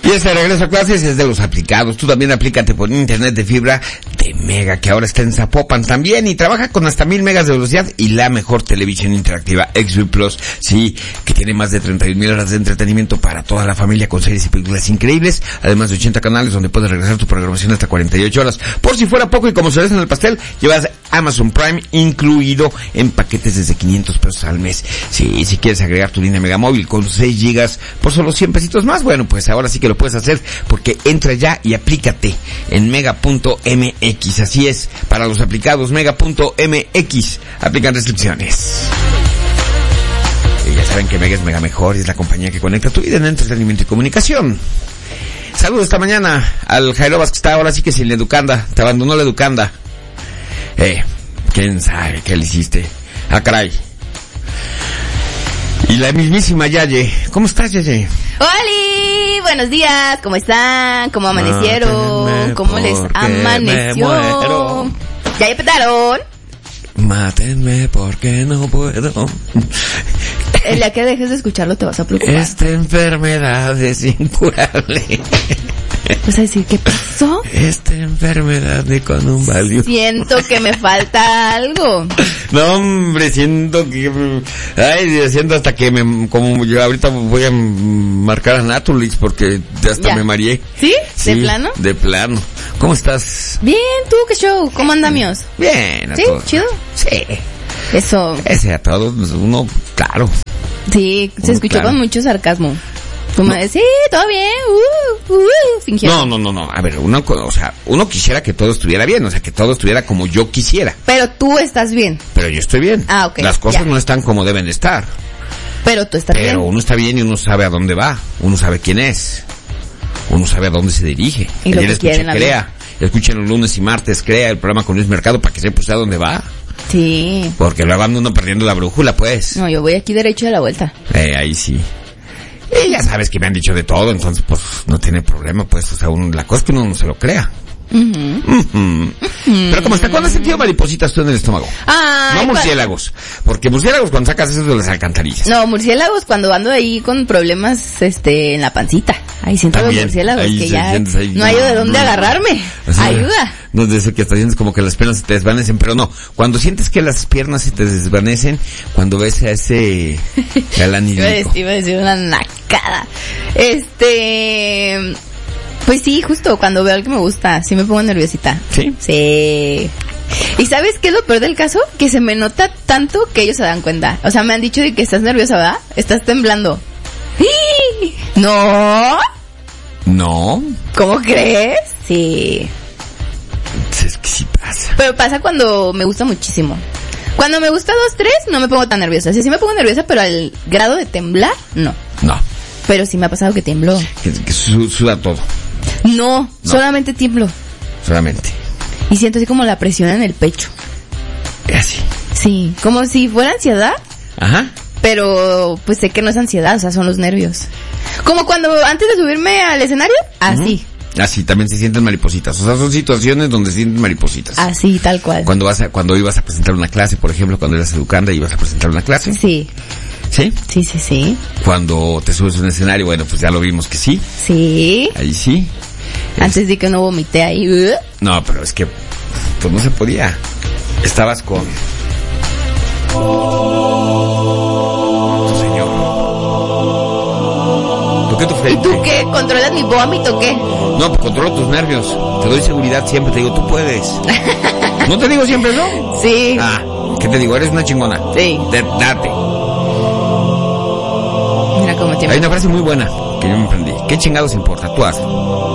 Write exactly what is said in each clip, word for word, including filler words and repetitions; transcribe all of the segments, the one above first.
Y este regreso a clases es de los aplicados. Tú también aplícate por internet de fibra de Mega, que ahora está en Zapopan también y trabaja con hasta mil megas de velocidad y la mejor televisión interactiva X V Plus, sí, que tiene más de treinta y un mil horas de entretenimiento para toda la familia con series y películas increíbles, además de ochenta canales donde puedes regresar tu programación hasta cuarenta y ocho horas. Por si fuera poco y como cereza en el pastel, llevas Amazon Prime incluido en paquetes desde quinientos pesos al mes. Sí, si quieres agregar tu línea Megamóvil con seis gigas por solo cien pesitos más, bueno, pues ahora sí que lo puedes hacer porque entra ya y aplícate en mega punto m x. Así es, para los aplicados mega punto m x. Aplican restricciones. Y ya saben que Mega es Mega Mejor y es la compañía que conecta tu vida en entretenimiento y comunicación. Saludos esta mañana al Jairo Vázquez, que está ahora sí que sin la educanda. Te abandonó la educanda. Eh, quién sabe qué le hiciste. Ah, caray. Y la mismísima Yaye. ¿Cómo estás, Yaye? ¡Holi! Buenos días, ¿cómo están? ¿Cómo amanecieron? Mátenme ¿Cómo les amaneció? ¿Ya empetaron? Mátenme porque no puedo. El día que dejes de escucharlo te vas a preocupar. Esta enfermedad es incurable. ¿Vas a decir qué pasó? Esta enfermedad de con un valio. Siento que me falta algo. No, hombre, siento que... Ay, siento hasta que me... Como yo ahorita voy a marcar a Naturalix porque hasta ya. me mareé. ¿Sí? ¿De Sí, plano? De plano. ¿Cómo estás? Bien, ¿tú qué show? ¿Cómo andamios? Bien. A ¿Sí? todo. ¿Chido? Sí. Eso. Ese a todos, uno, claro. Sí, se Uno, escuchó claro. con mucho sarcasmo. Como No. de, sí, todo bien, uh, uh, fingiendo. No, no, no, no. A ver, uno, o sea, uno quisiera que todo estuviera bien, o sea, que todo estuviera como yo quisiera. Pero tú estás bien. Pero yo estoy bien. Ah, ok, Las cosas ya. no están como deben de estar. Pero tú estás Pero bien. uno está bien y uno sabe a dónde va. Uno sabe quién es. Uno sabe a dónde se dirige. Y lo Ayer que escuché quiere en la Crea. Escuchen los lunes y martes Crea, el programa con Luis Mercado, para que sepa usted a dónde va. Sí. Porque luego anda uno perdiendo la brújula, pues. No, yo voy aquí derecho de la vuelta. Eh, ahí sí. Y ya sabes que me han dicho de todo, entonces pues no tiene problema, pues, o sea, uno, la cosa es que uno no se lo crea. Uh-huh. Uh-huh. Pero como está, ¿cuándo has sentido maripositas tú en el estómago? Ay, No cua- murciélagos, porque murciélagos cuando sacas eso de las alcantarillas. No, murciélagos cuando ando ahí con problemas, este, en la pancita. Ahí siento los También, murciélagos ahí que se ya sientes ahí. no hay de dónde agarrarme. O sea, Ayuda. No es de eso que hasta sientes como que las piernas se te desvanecen, pero no. Cuando sientes que las piernas se te desvanecen, cuando ves a ese galán Iba a idílico. decir, iba a decir una nacada. Este, pues sí, justo cuando veo algo que me gusta, sí me pongo nerviosita. ¿Sí? Sí. ¿Y sabes qué es lo peor del caso? Que se me nota tanto que ellos se dan cuenta. O sea, me han dicho de que estás nerviosa, ¿verdad? Estás temblando. ¡Sí! ¿No? No. ¿Cómo crees? Sí. Es que sí pasa. Pero pasa cuando me gusta muchísimo. Cuando me gusta dos, tres, no me pongo tan nerviosa. Sí, sí me pongo nerviosa, pero al grado de temblar, no. No. Pero sí me ha pasado que tiemblo. Que, que su- suda todo, No, No. solamente tiemblo. solamente. Y siento así como la presión en el pecho. Es así. Sí, como si fuera ansiedad, Ajá. pero pues sé que no es ansiedad, o sea, son los nervios. Como cuando antes de subirme al escenario, así, Así también se sienten maripositas. O sea, son situaciones donde se sienten maripositas. así, tal cual. Cuando vas a, cuando ibas a presentar una clase, por ejemplo, cuando eras educanda y ibas a presentar una clase. Sí, ¿Sí? sí, sí, sí, Cuando te subes a un escenario, bueno, pues ya lo vimos que sí. sí. Ahí sí. Antes de que no vomité ahí. uh. No, pero es que, pues no se podía. Estabas con... tu señor. Toqué tu ¿Y frente. tú qué? ¿Controlas mi vómito o qué? No, pues controlo tus nervios. Te doy seguridad siempre. Te digo, tú puedes. ¿No te digo siempre eso? Sí. Ah, ¿qué te digo? Eres una chingona. Sí. De- date. Mira cómo Hay tiembla. una frase muy buena que yo me aprendí. ¿Qué chingados importa? Tú hazlo.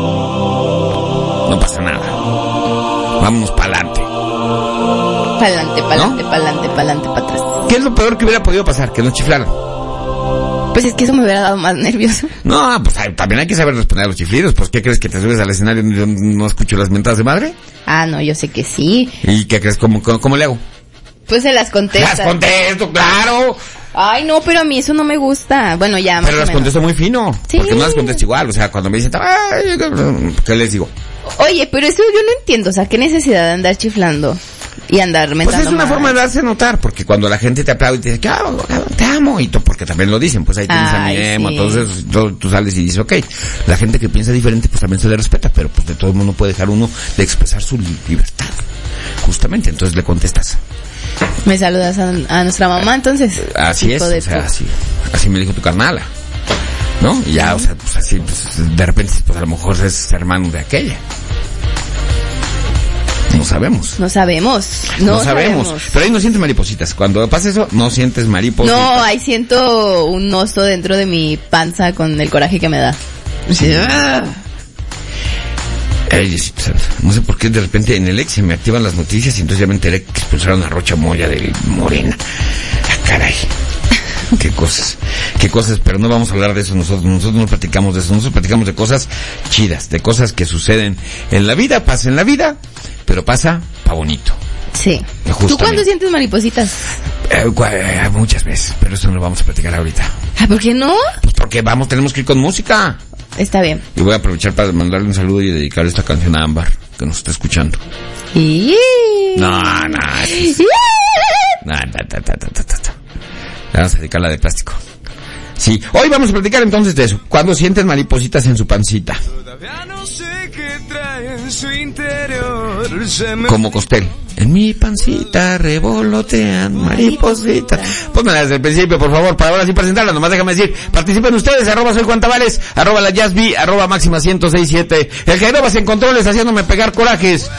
No pasa nada. Vámonos pa'lante. Pa'lante, pa'lante, pa'lante, pa'lante, para atrás. ¿Qué es lo peor que hubiera podido pasar? Que nos chiflaran. Pues es que eso me hubiera dado más nervioso. No, pues hay- también hay que saber responder a los chiflidos. Pues, ¿qué crees? ¿Que te subes al escenario y yo no escucho las mentadas de madre? Ah, no, yo sé que sí. ¿Y qué crees? ¿Cómo, cómo, cómo le hago? Pues se las contesta. ¡Las contesto, claro! Ay, no, pero a mí eso no me gusta. Bueno, ya, más Pero o las menos. contesto muy fino. Sí. Porque no las contesto igual. O sea, cuando me dicen, ay, ¿qué les digo? Oye, pero eso yo no entiendo. O sea, ¿qué necesidad de andar chiflando? y andar mentando Pues es una más. forma de darse a notar, porque cuando la gente te aplaude y te dice, claro, te amo, y tú, porque también lo dicen, pues ahí tienes a mi Ay, emo, sí. entonces tú, tú sales y dices, ok, la gente que piensa diferente, pues también se le respeta, pero pues de todo el mundo puede dejar uno de expresar su li- libertad, justamente, entonces le contestas. Me saludas a, a nuestra mamá, entonces. Así es, Hijo de o sea, tu- así, así me dijo tu carnala, ¿no? Y ya, o sea, pues así, pues, de repente, pues a lo mejor es hermano de aquella. No sabemos. No sabemos. No, No sabemos. Pero ahí no sientes maripositas. Cuando pasa eso, no sientes maripositas. No, ahí siento un oso dentro de mi panza con el coraje que me da. Sí. Ay, Diosito santo. No sé por qué de repente en el ex se me activan las noticias y entonces ya me enteré que expulsaron a Rocha Moya de Morena. Ah, caray. Qué cosas, qué cosas, pero no vamos a hablar de eso nosotros, nosotros no platicamos de eso, nosotros platicamos de cosas chidas, de cosas que suceden en la vida, pasa en la vida, pero pasa pa' bonito. Sí. Justamente. ¿Tú cuándo sientes maripositas? Eh, cua- eh, muchas veces, pero eso no lo vamos a platicar ahorita. Ah, ¿por qué no? Pues porque vamos, tenemos que ir con música. Está bien. Y voy a aprovechar para mandarle un saludo y dedicar esta canción a Ámbar, que nos está escuchando. Y... No, no, es- no, no, no, no, no, no, no. Le vamos a dedicar la de plástico. Sí, hoy vamos a platicar entonces de eso. Cuando sienten maripositas en su pancita. Todavía no sé qué trae en su interior. Se me... Como Costel. En mi pancita revolotean maripositas. Pónganla desde el principio, por favor, para ahora sí presentarla. Nomás déjame decir, participen ustedes, arroba soy Juan Tavares, arroba la Jazzby, arroba máxima ciento seis siete. El Jairobas en controles haciéndome pegar corajes.